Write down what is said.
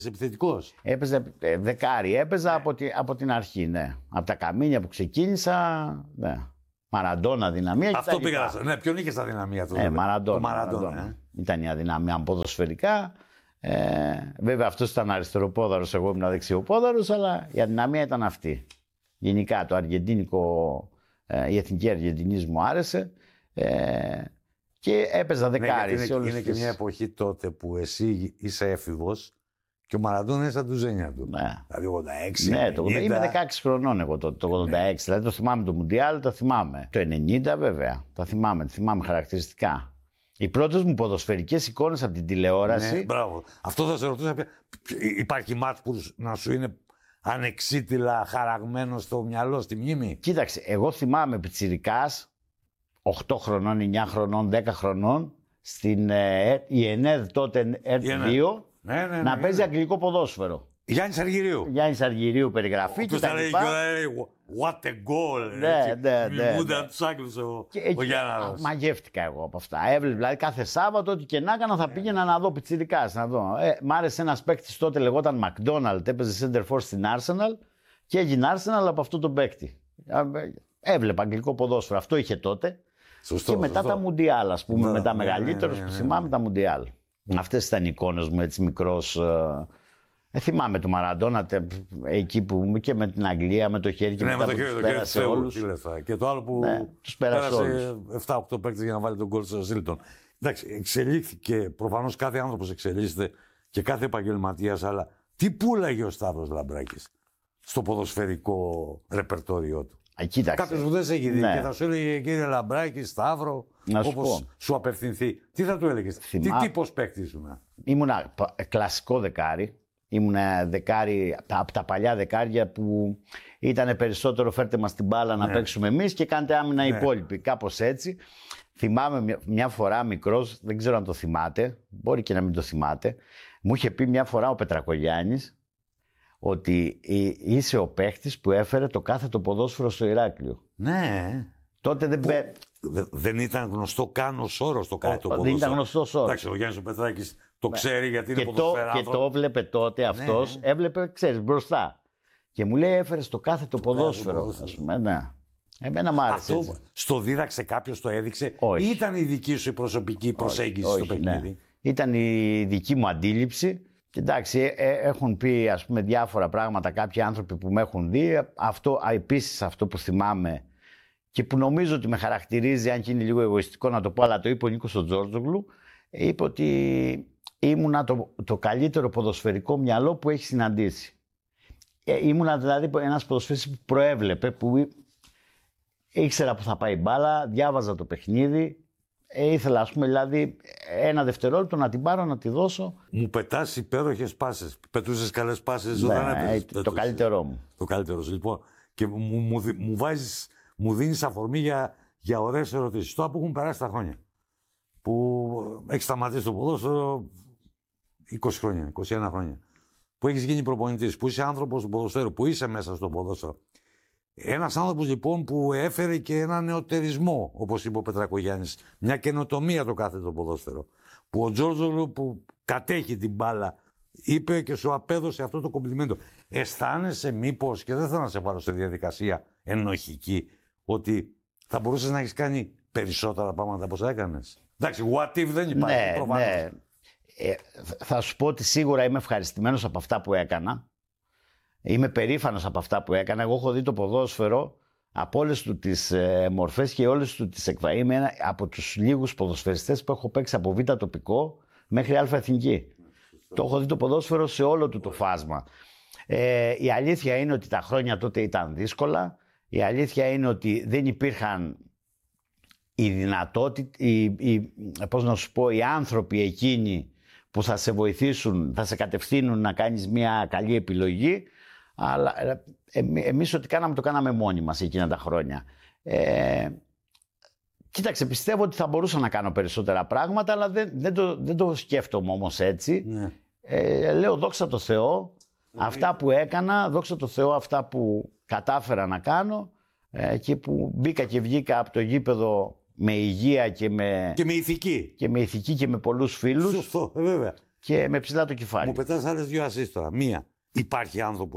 Επιθετικός. Έπαιζε δεκάρι, έπαιζα από την αρχή, ναι. Από τα καμίνια που ξεκίνησα, ναι. Μαραντόνα, δυναμία. Αυτό πήγα. Ναι, ποιον είχε στα δυναμία του. Μαραντόνα. Ήταν η αδυναμία ποδοσφαιρικά. Βέβαια αυτός ήταν αριστεροπόδαρος, εγώ ήμουν δεξιοπόδαρος, αλλά η αδυναμία ήταν αυτή. Γενικά το αργεντίνικο, η εθνική Αργεντινής μου άρεσε και έπαιζα δεκάρι. Ναι, είναι και μια εποχή τότε που εσύ είσαι έφηβος και ο Μαραντόνα είναι στα ντουζένια του. Ναι. Δηλαδή 86. Ναι, 90. είμαι 16 χρονών εγώ το 86. Ναι. Δηλαδή το θυμάμαι το Μουντιάλ, το θυμάμαι. Το 90 βέβαια. Το θυμάμαι χαρακτηριστικά. Οι πρώτες μου ποδοσφαιρικές εικόνες από την τηλεόραση. Ναι, μπράβο. Αυτό θα σε ρωτούσα. Υπάρχει μάτς που να σου είναι ανεξίτηλα χαραγμένο στο μυαλό, στη μνήμη? Κοίταξε, εγώ θυμάμαι πιτσιρικάς, 8 χρονών, 9 χρονών, 10 χρονών, στην η ΕΝΕΔ τότε ΕΡΤ2, να παίζει αγγλικό ποδόσφαιρο. Γιάννης Αργυρίου. Γιάννης Αργυρίου περιγραφή. Του θα λέει what a goal. Ναι. Μούντα τους Άγγλους ο Γιάνναρος. Μαγεύτηκα εγώ από αυτά. Έβλεπα δηλαδή κάθε Σάββατο ό,τι και να έκανα θα πήγαινα να δω πιτσιρικάς. Μ' άρεσε ένας παίκτης τότε, λεγόταν Μακδόναλντ, έπαιζε center forward στην Arsenal και έγινε Arsenal από αυτό τον παίκτη. Έβλεπα αγγλικό ποδόσφαιρο. Αυτό είχε τότε. Σωστό, και μετά σωστό. τα Μουντιάλ, ας πούμε, μετά μεγαλύτερος που θυμάμαι τα Μουντιάλ. Αυτές ήταν οι εικόνες μου έτσι μικρός. Θυμάμαι του Μαραντόνα εκεί που ήμουν και με την Αγγλία, με το χέρι και μετά που τους πέρασε όλους. Και το άλλο που τους πέρασε 7-8 παίκτες για να βάλει τον γκολ στο Ζήλτον. Εντάξει, εξελίχθηκε, προφανώς κάθε άνθρωπος εξελίσσεται και κάθε επαγγελματίας, αλλά τι πουλάγε ο Σταύρος Λαμπράκης στο ποδοσφαιρικό ρεπερτόριό του? Κάποιος που δεν σε έχει δει και θα σου έλεγε κύριε Λαμπράκη, Σταύρο, όπως σου απευθυνθεί, τι θα του έλεγες? Τι τύπος παίκτης ήσουν? Ήμουνα κλασικό δεκάρι. Ήμουν δεκάρι από τα παλιά δεκάρια που ήταν περισσότερο φέρτε μας την μπάλα να παίξουμε εμείς και κάντε άμυνα οι υπόλοιποι. Κάπως έτσι. Θυμάμαι μια φορά μικρός, δεν ξέρω αν το θυμάται, μπορεί και να μην το θυμάται, μου είχε πει μια φορά ο Πετρακογιάννης ότι είσαι ο παίχτης που έφερε το κάθετο ποδόσφαιρο στο Ηράκλειο. Ναι. Τότε δεν ήταν γνωστό καν ως όρος το κάθετο ποδόσφαιρο. Δεν ήταν γνωστός όρος. Εντάξει, ο Γιάννης ο Πετράκης το ξέρει γιατί είναι ποδοσφαιρά. Και το έβλεπε τότε αυτός, έβλεπε, ξέρεις, μπροστά. Και μου λέει έφερε το κάθετο ποδόσφαιρο, ας πούμε, ναι. Εμένα μ' άρεσε. Αυτό στο δίδαξε κάποιος, το έδειξε? Όχι. Ή ήταν η δική σου η προσωπική προσέγγιση στο παιχνίδι? Ναι. Ήταν η δική μου αντίληψη. Και εντάξει, έχουν πει ας πούμε διάφορα πράγματα κάποιοι άνθρωποι που με έχουν δει. Επίσης αυτό που θυμάμαι και που νομίζω ότι με χαρακτηρίζει, αν και είναι λίγο εγωιστικό να το πω, αλλά το είπε ο Νίκος ο Τζόρτζογλου, είπε ότι ήμουνα το καλύτερο ποδοσφαιρικό μυαλό που έχει συναντήσει. Ήμουνα δηλαδή ένας ποδοσφαιριστής που προέβλεπε, που ήξερα που θα πάει η μπάλα, διάβαζα το παιχνίδι. Ήθελα, ας πούμε, δηλαδή, ένα δευτερόλεπτο να την πάρω, να τη δώσω. Μου πετάς υπέροχες πάσες. Πετούσες καλές πάσες όταν έπαιζες? Το καλύτερό μου. Το καλύτερο σου, λοιπόν. Και μου δίνεις αφορμή για ωραίες ερωτήσεις. Τώρα που έχουν περάσει τα χρόνια, που έχεις σταματήσει το ποδόσφαιρο 20 χρόνια, 21 χρόνια, που έχεις γίνει προπονητής, που είσαι άνθρωπος του ποδοσφαίρου, που είσαι μέσα στο ποδόσφαιρο. Ένας άνθρωπος λοιπόν που έφερε και ένα νεοτερισμό, όπως είπε ο Πετρακογιάννης, μια καινοτομία το κάθετο ποδόσφαιρο. Που ο Τζόρτζογλου που κατέχει την μπάλα είπε και σου απέδωσε αυτό το κομπλιμέντο. Αισθάνεσαι μήπως, και δεν θέλω να σε βάλω σε διαδικασία ενοχική, ότι θα μπορούσες να έχεις κάνει περισσότερα πράγματα από όσα έκανες? Εντάξει, what if δεν υπάρχει, προφανώς. Ναι. Θα σου πω ότι σίγουρα είμαι ευχαριστημένος από αυτά που έκανα. Είμαι περήφανος από αυτά που έκανα. Εγώ έχω δει το ποδόσφαιρο από όλες του τις μορφές και όλες του τις εκβάσεις. Είμαι από τους λίγους ποδοσφαιριστές που έχω παίξει από β' τοπικό μέχρι α' εθνική. Το έχω δει το ποδόσφαιρο σε όλο του το φάσμα. Η αλήθεια είναι ότι τα χρόνια τότε ήταν δύσκολα. Η αλήθεια είναι ότι δεν υπήρχαν οι δυνατότητες, πώς να σου πω, οι άνθρωποι εκείνοι που θα σε βοηθήσουν, θα σε κατευθύνουν να κάνεις μια καλή επιλογή. Αλλά εμείς ό,τι κάναμε το κάναμε μόνοι μας εκείνα τα χρόνια. Κοίταξε, πιστεύω ότι θα μπορούσα να κάνω περισσότερα πράγματα, αλλά δεν το σκέφτομαι όμως έτσι. Ναι. Λέω δόξα τω Θεώ, αυτά που έκανα, δόξα τω Θεώ αυτά που κατάφερα να κάνω και που μπήκα και βγήκα από το γήπεδο με υγεία και με ηθική. Και με ηθική και με πολλούς φίλους. Σωστό, βέβαια. και με ψηλά το κεφάλι. Μου πετάς άλλες δύο assist τώρα. Μία. Υπάρχει άνθρωπος